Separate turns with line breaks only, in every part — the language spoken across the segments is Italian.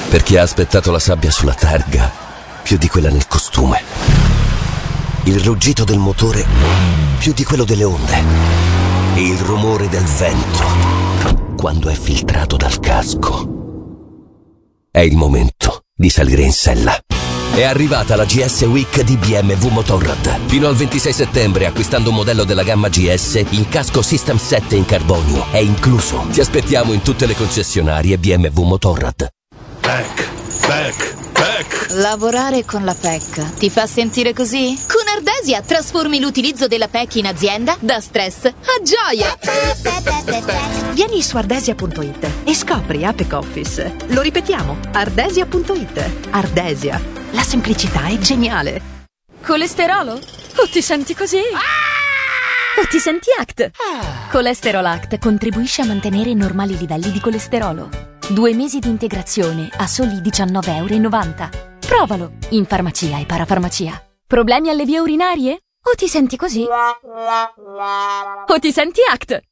perché ha aspettato la sabbia sulla targa più di quella nel costume, il ruggito del motore più di quello delle onde e il rumore del vento quando è filtrato dal casco. È il momento di salire in sella. È arrivata la GS Week di BMW Motorrad. Fino al 26 settembre, acquistando un modello della gamma GS, il casco System 7 in carbonio è incluso. Ti aspettiamo in tutte le concessionarie BMW Motorrad.
PEC.
Lavorare con la PEC ti fa sentire così? Con Ardesia trasformi l'utilizzo della PEC in azienda da stress a gioia.
Vieni su ardesia.it e scopri Apec Office. Lo ripetiamo, ardesia.it. Ardesia, la semplicità è geniale.
Colesterolo? O ti senti così? O ti senti ACT? Colesterol ACT contribuisce a mantenere normali livelli di colesterolo. 2 mesi di integrazione a soli €19,90. Provalo in farmacia e parafarmacia. Problemi alle vie urinarie? O ti senti così? O ti senti ACT?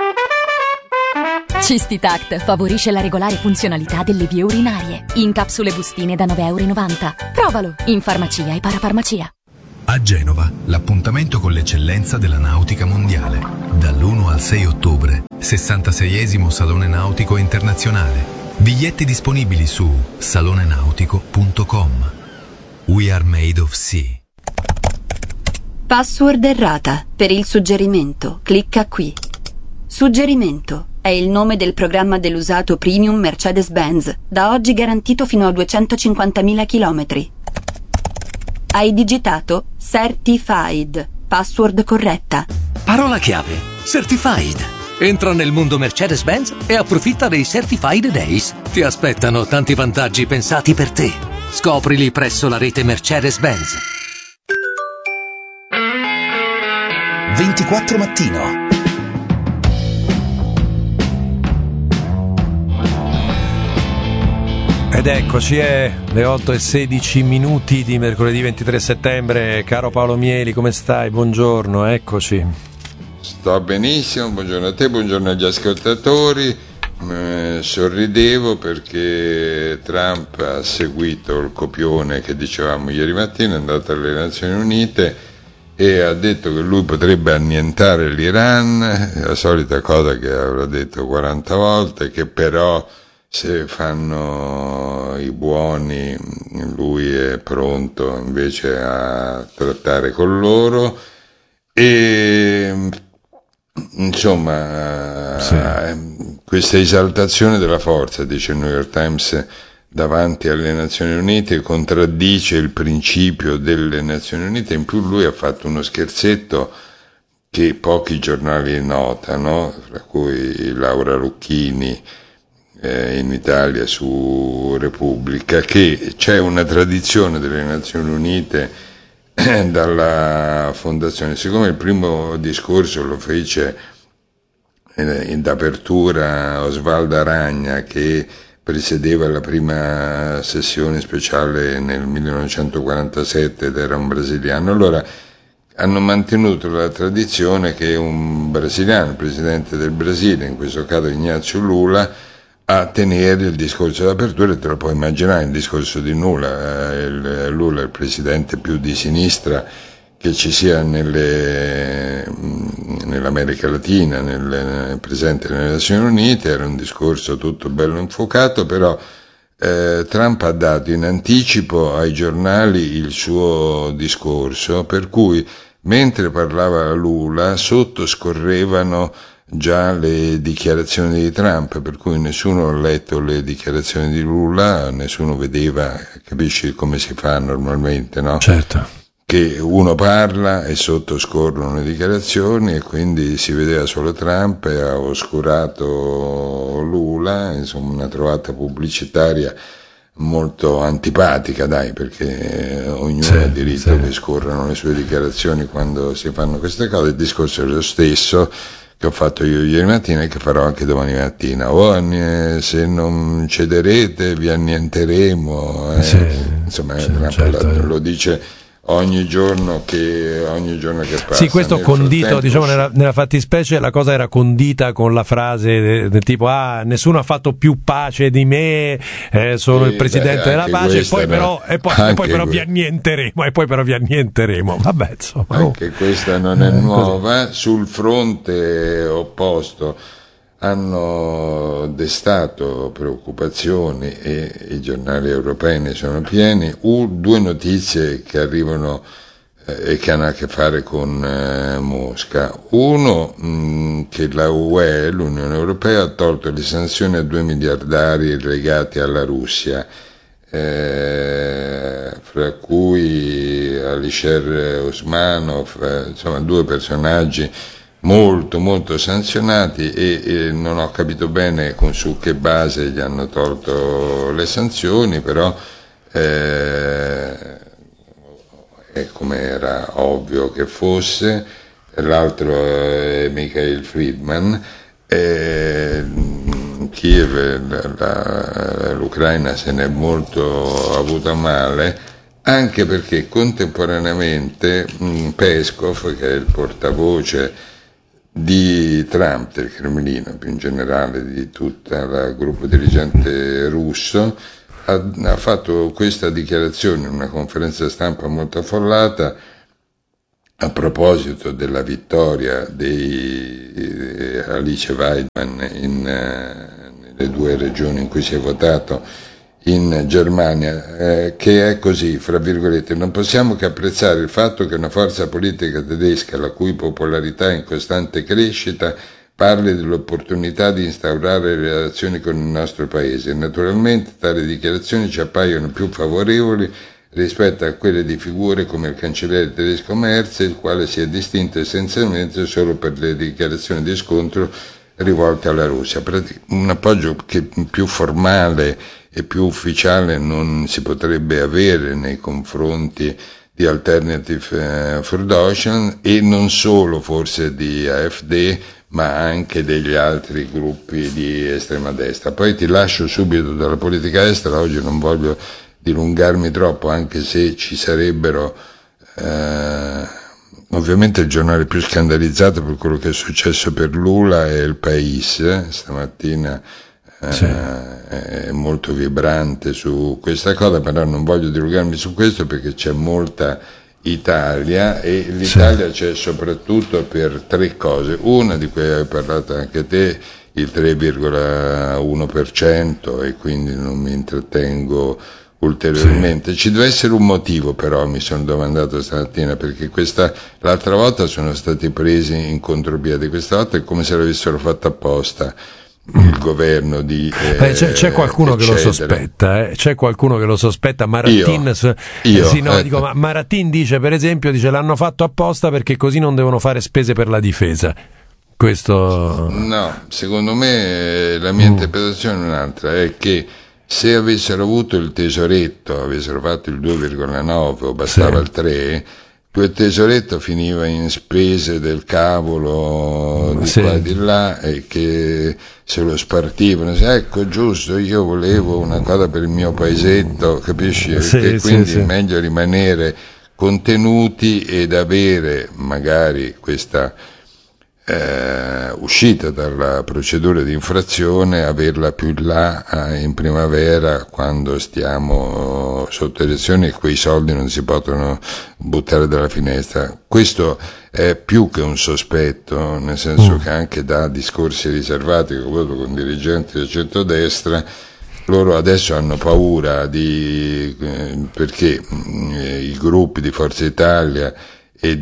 Cistitact favorisce la regolare funzionalità delle vie urinarie. In capsule bustine da €9,90. Provalo in farmacia e parafarmacia.
A Genova, l'appuntamento con l'eccellenza della nautica mondiale. Dall'1 al 6 ottobre, 66esimo Salone Nautico Internazionale. Biglietti disponibili su salonenautico.com. We are made of sea.
Password errata. Per il suggerimento, clicca qui. Suggerimento è il nome del programma dell'usato premium Mercedes-Benz, da oggi garantito fino a 250.000 chilometri. Hai digitato Certified. Password corretta.
Parola chiave: Certified. Entra nel mondo Mercedes-Benz e approfitta dei Certified Days. Ti aspettano tanti vantaggi pensati per te. Scoprili presso la rete Mercedes-Benz.
24 mattino.
Ed eccoci, è le 8:16 di mercoledì 23 settembre. Caro Paolo Mieli, come stai? Buongiorno, eccoci.
Sto benissimo, buongiorno a te, buongiorno agli ascoltatori. Sorridevo perché Trump ha seguito il copione che dicevamo ieri mattina, è andato alle Nazioni Unite e ha detto che lui potrebbe annientare l'Iran, la solita cosa che avrà detto 40 volte, che però se fanno i buoni lui è pronto invece a trattare con loro e insomma sì. Questa esaltazione della forza, dice il New York Times, davanti alle Nazioni Unite contraddice il principio delle Nazioni Unite. In più lui ha fatto uno scherzetto che pochi giornali notano, tra cui Laura Lucchini in Italia su Repubblica, che c'è una tradizione delle Nazioni Unite dalla fondazione. Siccome il primo discorso lo fece d'apertura Osvaldo Aragna, che presiedeva la prima sessione speciale nel 1947 ed era un brasiliano, allora hanno mantenuto la tradizione che un brasiliano, il presidente del Brasile, in questo caso Ignazio Lula, a tenere il discorso d'apertura. E te lo puoi immaginare, il discorso di Lula, Lula è il presidente più di sinistra che ci sia nell'America Latina, presente nelle Nazioni Unite. Era un discorso tutto bello infuocato, però Trump ha dato in anticipo ai giornali il suo discorso, per cui mentre parlava Lula sotto scorrevano già le dichiarazioni di Trump, per cui nessuno ha letto le dichiarazioni di Lula, nessuno vedeva, capisci come si fa normalmente, no?
Certo.
Che uno parla e sotto scorrono le dichiarazioni, e quindi si vedeva solo Trump e ha oscurato Lula, insomma una trovata pubblicitaria molto antipatica, dai, perché ognuno ha diritto che scorrano le sue dichiarazioni quando si fanno queste cose. Il discorso è lo stesso che ho fatto io ieri mattina e che farò anche domani mattina. Se non cederete vi annienteremo, insomma certo. Lo dice ogni giorno che passa.
Sì, questo condito, diciamo, nella fattispecie la cosa era condita con la frase del tipo nessuno ha fatto più pace di me, sono il presidente della pace, e poi però vi annienteremo. Vabbè, insomma,
anche questa non è nuova. Sul fronte opposto hanno destato preoccupazioni, e i giornali europei ne sono pieni, due notizie che arrivano e che hanno a che fare con Mosca. Uno, che la UE, l'Unione Europea, ha tolto le sanzioni a 2 miliardari legati alla Russia, fra cui Alisher Usmanov, insomma 2 personaggi molto molto sanzionati, e non ho capito bene su che base gli hanno tolto le sanzioni, però è come era ovvio che fosse. L'altro è Mikhail Friedman. Kiev, l'Ucraina se n'è molto avuta male, anche perché contemporaneamente Peskov, che è il portavoce di Trump, del Cremlino, più in generale di tutto il gruppo dirigente russo, ha fatto questa dichiarazione in una conferenza stampa molto affollata a proposito della vittoria di Alice Weidmann nelle 2 regioni in cui si è votato in Germania, che è così, fra virgolette: non possiamo che apprezzare il fatto che una forza politica tedesca, la cui popolarità è in costante crescita, parli dell'opportunità di instaurare relazioni con il nostro paese. Naturalmente tali dichiarazioni ci appaiono più favorevoli rispetto a quelle di figure come il cancelliere tedesco Merz, il quale si è distinto essenzialmente solo per le dichiarazioni di scontro rivolte alla Russia. Un appoggio che più formale e più ufficiale non si potrebbe avere nei confronti di Alternative for Deutschland, e non solo forse di AfD, ma anche degli altri gruppi di estrema destra. Poi ti lascio subito dalla politica estera, oggi non voglio dilungarmi troppo, anche se ci sarebbero ovviamente il giornale più scandalizzato per quello che è successo per Lula è Il País, stamattina è molto vibrante su questa cosa, però non voglio dilungarmi su questo perché c'è molta Italia, e l'Italia c'è soprattutto per 3 cose. Una di cui hai parlato anche te, il 3,1%, e quindi non mi intrattengo ulteriormente. Ci deve essere un motivo, però mi sono domandato stamattina, perché l'altra volta sono stati presi in contropiede, questa volta è come se l'avessero fatto apposta il governo di
c'è qualcuno che lo sospetta, c'è qualcuno che lo sospetta. Marattin Marattin dice, per esempio, l'hanno fatto apposta perché così non devono fare spese per la difesa. Questo
no, secondo me la mia interpretazione è un'altra, è che se avessero avuto il tesoretto, avessero fatto il 2,9 o bastava il 3, quel tesoretto finiva in spese del cavolo di qua e di là, e che se lo spartivano. Ecco, giusto, io volevo una cosa per il mio paesetto, capisci? E quindi è meglio rimanere contenuti ed avere magari questa uscita dalla procedura di infrazione, averla più in là in primavera, quando stiamo sotto elezioni, e quei soldi non si possono buttare dalla finestra. Questo è più che un sospetto, nel senso che anche da discorsi riservati che ho avuto con dirigenti del centrodestra, loro adesso hanno paura perché i gruppi di Forza Italia e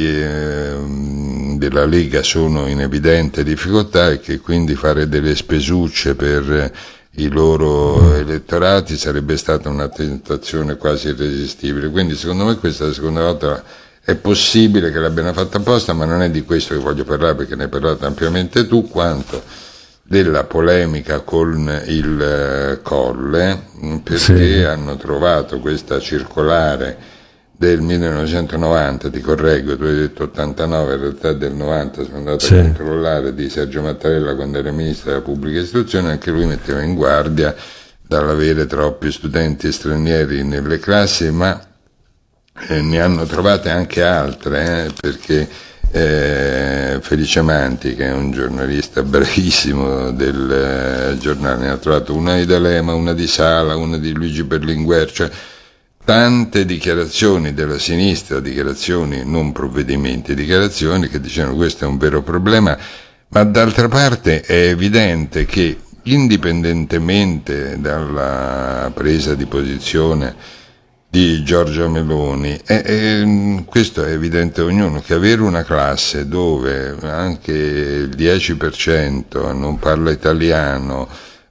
della Lega sono in evidente difficoltà, e che quindi fare delle spesucce per i loro elettorati sarebbe stata una tentazione quasi irresistibile. Quindi secondo me questa è la seconda volta. È possibile che l'abbiano fatta apposta, ma non è di questo che voglio parlare, perché ne hai parlato ampiamente tu, quanto della polemica con il Colle, perché hanno trovato questa circolare del 1990, ti correggo, tu hai detto 89, in realtà è del 90, sono andato a controllare, di Sergio Mattarella quando era ministro della pubblica istruzione. Anche lui metteva in guardia dall'avere troppi studenti stranieri nelle classi, ma ne hanno trovate anche altre, perché Felice Manti, che è un giornalista bravissimo del giornale, ne ha trovato una di D'Alema, una di Sala, una di Luigi Berlinguer, cioè tante dichiarazioni della sinistra, dichiarazioni, non provvedimenti, dichiarazioni che dicevano questo è un vero problema, ma d'altra parte è evidente che indipendentemente dalla presa di posizione di Giorgia Meloni, questo è evidente a ognuno, che avere una classe dove anche il 10% non parla italiano,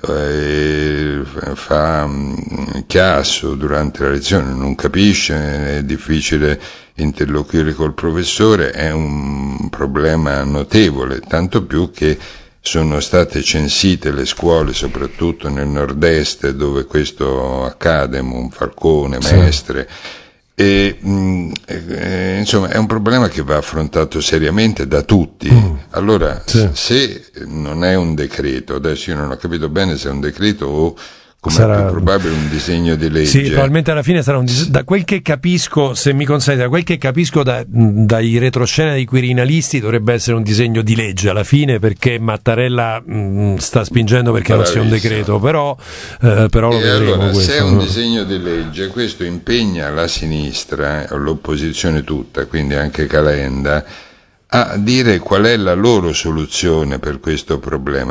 fa chiasso durante la lezione, non capisce, è difficile interloquire col professore, è un problema notevole, tanto più che sono state censite le scuole, soprattutto nel nord-est, dove questo accade, Monfalcone, Mestre, e insomma è un problema che va affrontato seriamente da tutti. Allora, se non è un decreto, adesso io non ho capito bene se è un decreto o, come sarà più probabile, un disegno di legge.
Sì, probabilmente alla fine sarà da quel che capisco, se mi consente, da quel che capisco dai retroscena dei quirinalisti, dovrebbe essere un disegno di legge alla fine, perché Mattarella sta spingendo perché non sia un decreto, però lo vedremo.
Allora,
questo,
se è un disegno di legge, questo impegna la sinistra, l'opposizione tutta, quindi anche Calenda, a dire qual è la loro soluzione per questo problema.